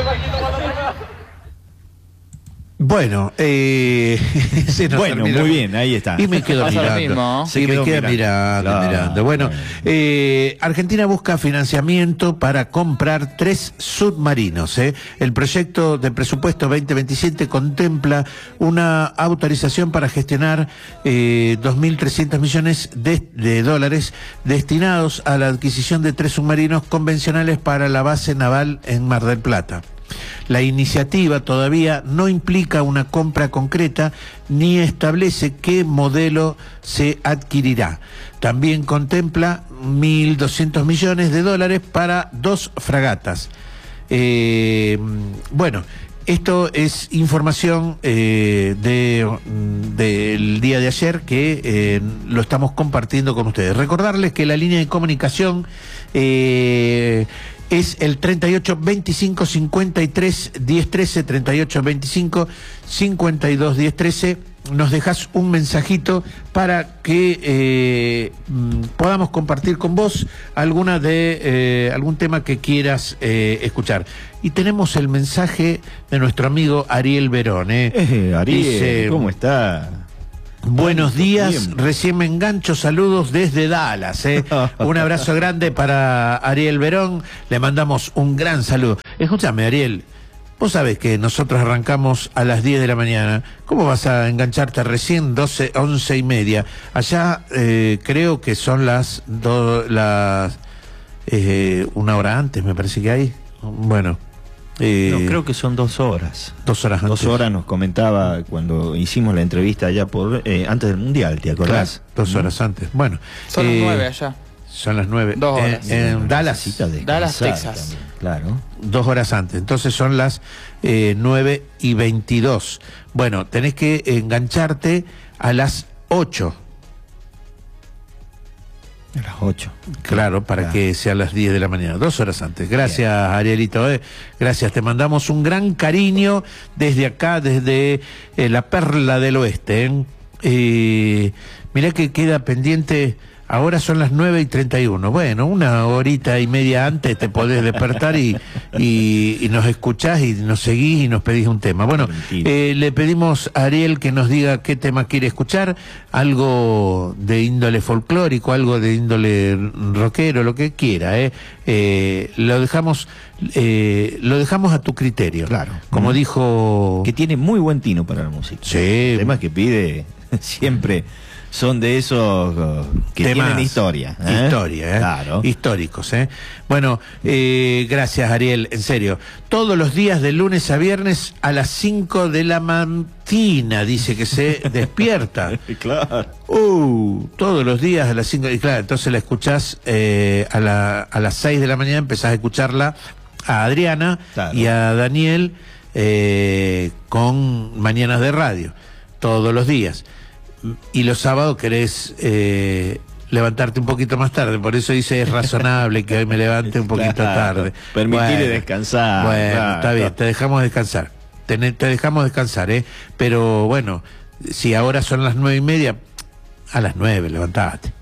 Bueno, bueno, muy bien, ahí está. Y me quedo mirando. Mismo. Sí, me quedo mirando. Bueno, Argentina busca financiamiento para comprar 3 submarinos. El proyecto de presupuesto 2027 contempla una autorización para gestionar 2.300 millones de dólares destinados a la adquisición de 3 submarinos convencionales para la base naval en Mar del Plata. La iniciativa todavía no implica una compra concreta ni establece qué modelo se adquirirá. También contempla 1.200 millones de dólares para 2 fragatas. Bueno, esto es información del día de ayer que lo estamos compartiendo con ustedes. Recordarles que la línea de comunicación es el 38 25 53 10 13, 38 25 52 10 13. Nos dejas un mensajito para que podamos compartir con vos algún tema que quieras escuchar. Y tenemos el mensaje de nuestro amigo Ariel Verón. Ariel, dice, ¿cómo está? Buenos días, recién me engancho, saludos desde Dallas. Un abrazo grande para Ariel Verón, le mandamos un gran saludo. Escúchame, Ariel, vos sabés que nosotros arrancamos a las 10 de la mañana, ¿cómo vas a engancharte recién 12, 11 y media? Allá creo que son una hora antes, me parece que hay. Bueno. No, creo que son 2 horas. 2 horas antes. 2 horas nos comentaba cuando hicimos la entrevista allá antes del Mundial, ¿te acordás? Claro, 2 horas antes. Bueno. Son las 9 allá. Son las 9. 2 horas. En Dallas. Dallas, Texas. También, claro. 2 horas antes. Entonces son las 9:22. Bueno, tenés que engancharte a las 8. A las 8. Claro, para que sea a las 10 de la mañana, 2 horas antes. Gracias, Arielito. Gracias, te mandamos un gran cariño desde acá, desde la Perla del Oeste. Mirá que queda pendiente. Ahora son las 9:31. Bueno, una horita y media antes te podés despertar y nos escuchás y nos seguís y nos pedís un tema. Bueno, le pedimos a Ariel que nos diga qué tema quiere escuchar, algo de índole folclórico, algo de índole rockero, lo que quiera. Lo dejamos a tu criterio. Claro. Como dijo... Que tiene muy buen tino para la música. Sí. El tema que pide siempre... Son de esos que temas, tienen historia. Historia, Claro. Históricos, Bueno, gracias, Ariel, en serio. Todos los días de lunes a viernes a las 5 de la mañana, dice que se despierta. Claro. Todos los días a las 5. Y claro, entonces la escuchás a las 6 de la mañana, empezás a escucharla a Adriana, claro, y a Daniel con Mañanas de Radio, todos los días. Y los sábados querés levantarte un poquito más tarde, por eso dice es razonable que hoy me levante un poquito tarde. Permitirle descansar. Bueno, claro, está bien, te dejamos descansar. Te dejamos descansar, Pero bueno, si ahora son las 9:30, a las 9 levantate,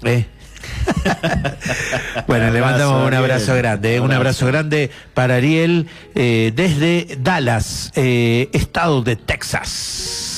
Bueno, le mandamos un abrazo grande, un abrazo grande para Ariel desde Dallas, estado de Texas.